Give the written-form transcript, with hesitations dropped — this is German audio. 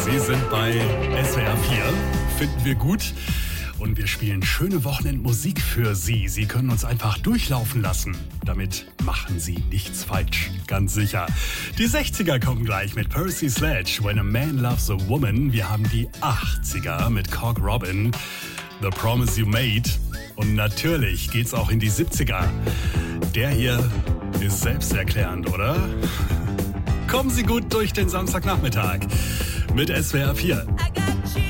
Sie sind bei SWR 4, finden wir gut. Und wir spielen schöne Wochenendmusik für Sie. Sie können uns einfach durchlaufen lassen. Damit machen Sie nichts falsch, ganz sicher. Die 60er kommen gleich mit Percy Sledge, When a Man Loves a Woman. Wir haben die 80er mit Cock Robin, The Promise You Made. Und natürlich geht's auch in die 70er. Der hier ist selbsterklärend, oder? Kommen Sie gut durch den Samstagnachmittag mit SWR 4.